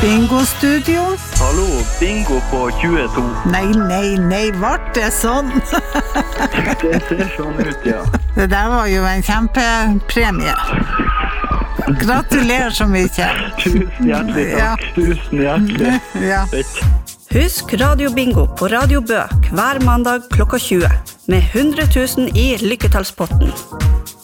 Bingo-studio? Hallo, bingo på 22. Nei, vart det sånn? Det ser sånn ut, ja. Det der var jo en kjempepremie. Gratulerer så mye. Tusen hjertelig takk. Ja. Tusen hjertelig. Ja. Husk Radio Bingo på Radio Bø hver mandag klokka 20 med 100 000 i lykketallspotten.